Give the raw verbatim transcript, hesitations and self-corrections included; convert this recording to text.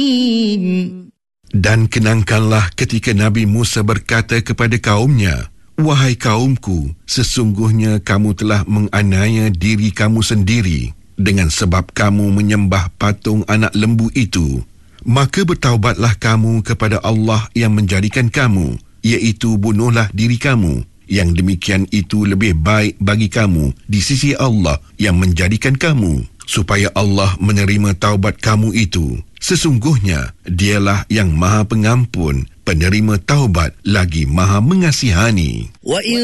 Dan kenangkanlah ketika Nabi Musa berkata kepada kaumnya, "Wahai kaumku, sesungguhnya kamu telah menganiaya diri kamu sendiri dengan sebab kamu menyembah patung anak lembu itu. Maka bertaubatlah kamu kepada Allah yang menjadikan kamu, iaitu bunuhlah diri kamu. Yang demikian itu lebih baik bagi kamu di sisi Allah yang menjadikan kamu, supaya Allah menerima taubat kamu itu. Sesungguhnya dialah yang Maha Pengampun, penerima taubat lagi Maha Mengasihani."